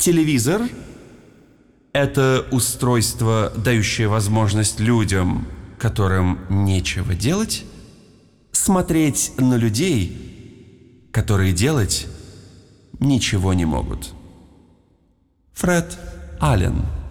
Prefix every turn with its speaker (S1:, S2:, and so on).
S1: Телевизор — это устройство, дающее возможность людям, которым нечего делать, смотреть на людей, которые делать ничего не могут. Фред Аллен.